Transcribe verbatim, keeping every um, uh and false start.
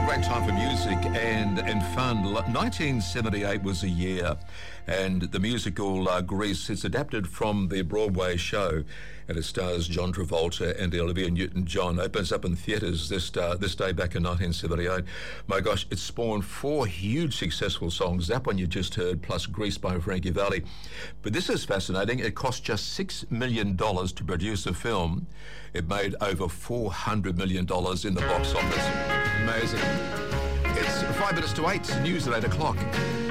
great time for music and, and fun. nineteen seventy-eight was a year, and the musical uh, Grease is adapted from their Broadway show, and it stars John Travolta and Olivia Newton-John. Opens up in theatres this uh, this day back in nineteen seventy-eight. My gosh, it spawned four huge successful songs. That one you just heard, plus Grease by Frankie Valli. But this is fascinating. It cost just six million dollars to produce a film. It made over four hundred million dollars in the box office. Amazing. It's five minutes to eight. News at eight o'clock.